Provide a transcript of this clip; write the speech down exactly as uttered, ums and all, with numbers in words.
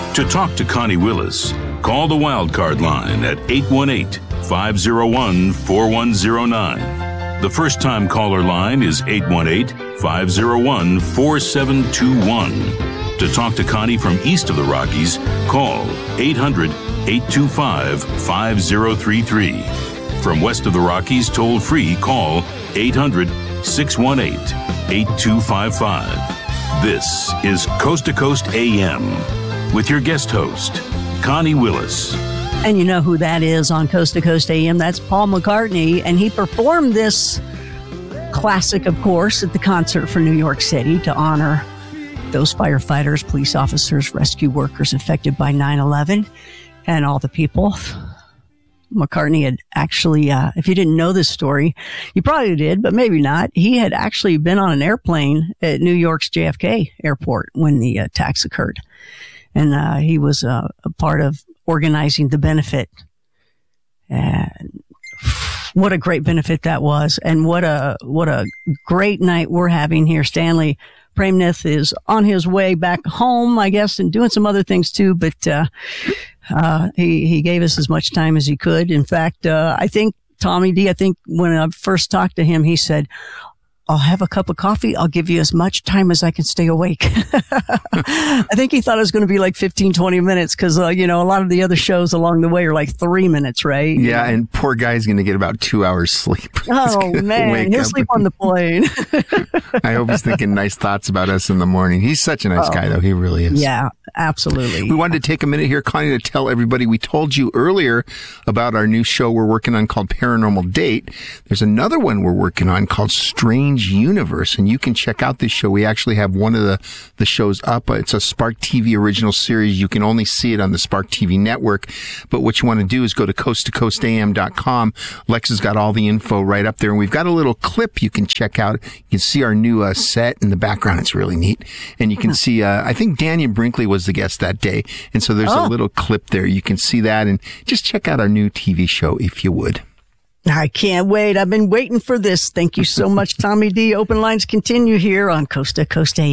To talk to Connie Willis, call the Wildcard line at eight one eight, five oh one, four one oh nine. The first-time caller line is eight one eight, five oh one, four seven two one. To talk to Connie from east of the Rockies, call eight hundred, eight two five, five oh three three. From west of the Rockies, toll-free, call eight hundred, six one eight, eight two five five. This is Coast to Coast A M with your guest host, Connie Willis. And you know who that is on Coast to Coast A M. That's Paul McCartney. And he performed this classic, of course, at the concert for New York City to honor those firefighters, police officers, rescue workers affected by nine eleven and all the people. McCartney had actually, uh, if you didn't know this story, you probably did, but maybe not. He had actually been on an airplane at New York's J F K airport when the attacks occurred. And uh, he was uh, a part of organizing the benefit. And what a great benefit that was. And what a what a great night we're having here. Stanley Premnath is on his way back home, I guess, and doing some other things too. But uh, uh, he, he gave us as much time as he could. In fact, uh, I think Tommy D, I think when I first talked to him, he said, I'll have a cup of coffee. I'll give you as much time as I can stay awake. I think he thought it was going to be like fifteen, twenty minutes because, uh, you know, a lot of the other shows along the way are like three minutes, right? Yeah, and poor guy's going to get about two hours sleep. Oh, man. He'll sleep on the plane. I hope he's thinking nice thoughts about us in the morning. He's such a nice oh, guy, though. He really is. Yeah, absolutely. We wanted to take a minute here, Connie, to tell everybody we told you earlier about our new show we're working on called Paranormal Date. There's another one we're working on called Strange Universe, and you can check out this show. We actually have one of the, the shows up. It's a Spark T V original series. You can only see it on the Spark T V network, but what you want to do is go to coast to coast a m dot com. Lex has got all the info right up there, and we've got a little clip you can check out. You can see our new uh, set in the background. It's really neat. And you can see, uh, I think Daniel Brinkley was the guest that day, and so there's oh. a little clip there. You can see that, and just check out our new T V show if you would. I can't wait. I've been waiting for this. Thank you so much, Tommy D. Open lines continue here on Coast to Coast A M.